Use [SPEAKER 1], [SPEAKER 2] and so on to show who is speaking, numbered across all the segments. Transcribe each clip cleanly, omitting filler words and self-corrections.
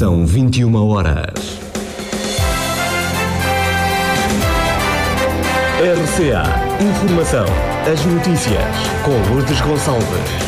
[SPEAKER 1] São 21 horas. RCA Informação. As notícias com Lourdes Gonçalves.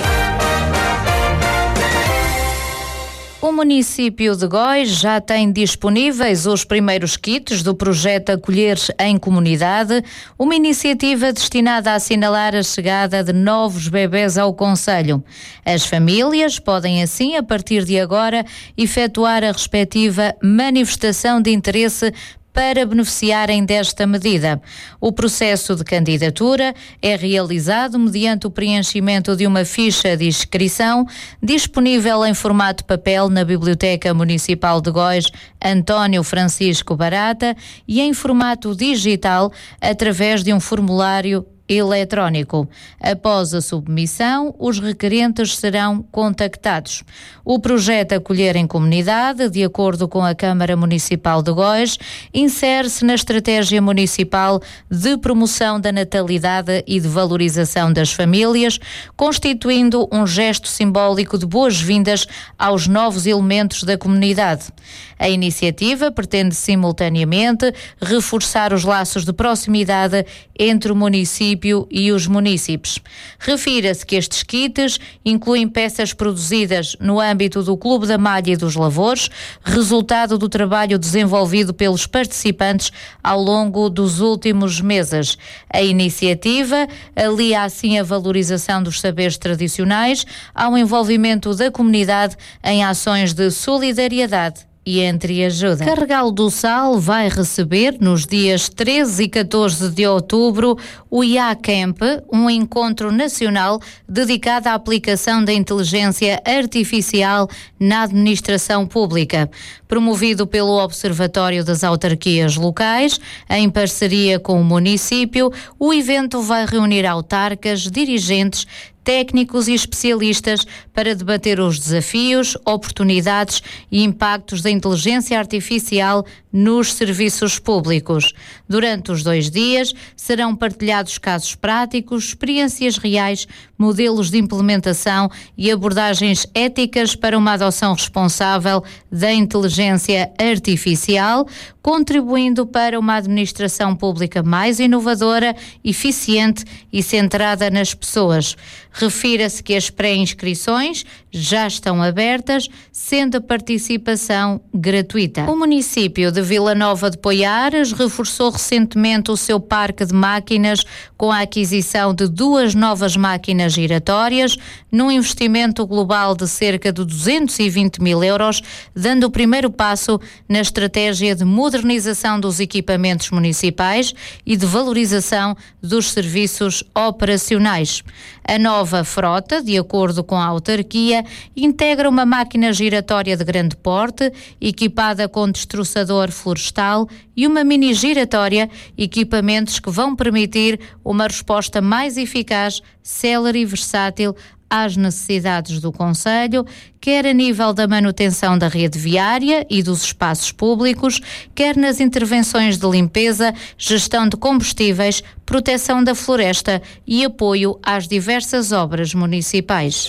[SPEAKER 2] O município de Góis já tem disponíveis os primeiros kits do projeto Acolher em Comunidade, uma iniciativa destinada a assinalar a chegada de novos bebés ao concelho. As famílias podem assim, a partir de agora, efetuar a respectiva manifestação de interesse para beneficiarem desta medida. O processo de candidatura é realizado mediante o preenchimento de uma ficha de inscrição disponível em formato papel na Biblioteca Municipal de Góis António Francisco Barata e em formato digital através de um formulário eletrónico. Após a submissão, os requerentes serão contactados. O projeto Acolher em Comunidade, de acordo com a Câmara Municipal de Góis, insere-se na Estratégia Municipal de Promoção da Natalidade e de Valorização das Famílias, constituindo um gesto simbólico de boas-vindas aos novos elementos da comunidade. A iniciativa pretende simultaneamente reforçar os laços de proximidade entre o município e os munícipes. Refira-se que estes kits incluem peças produzidas no âmbito do Clube da Malha e dos Lavores, resultado do trabalho desenvolvido pelos participantes ao longo dos últimos meses. A iniciativa alia assim a valorização dos saberes tradicionais ao envolvimento da comunidade em ações de solidariedade e entreajuda. Carregal do Sal vai receber, nos dias 13 e 14 de outubro, o IA-Camp, um encontro nacional dedicado à aplicação da inteligência artificial na administração pública. Promovido pelo Observatório das Autarquias Locais, em parceria com o município, o evento vai reunir autarcas, dirigentes, técnicos e especialistas para debater os desafios, oportunidades e impactos da inteligência artificial nos serviços públicos. Durante os 2 dias serão partilhados casos práticos, experiências reais, modelos de implementação e abordagens éticas para uma adoção responsável da inteligência artificial, contribuindo para uma administração pública mais inovadora, eficiente e centrada nas pessoas. Refira-se que as pré-inscrições já estão abertas, sendo a participação gratuita. O município de Vila Nova de Poiares reforçou recentemente o seu parque de máquinas com a aquisição de 2 novas máquinas giratórias, num investimento global de cerca de 220 mil euros, dando o primeiro passo na estratégia de modernização dos equipamentos municipais e de valorização dos serviços operacionais. A nova frota, de acordo com a autarquia, integra uma máquina giratória de grande porte, equipada com destroçador florestal, e uma mini giratória, equipamentos que vão permitir uma resposta mais eficaz, célere e versátil às necessidades do concelho, quer a nível da manutenção da rede viária e dos espaços públicos, quer nas intervenções de limpeza, gestão de combustíveis, proteção da floresta e apoio às diversas obras municipais.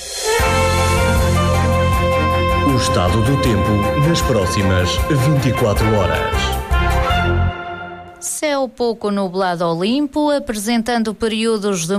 [SPEAKER 1] O estado do tempo nas próximas 24 horas.
[SPEAKER 2] Céu pouco nublado ao limpo, apresentando períodos de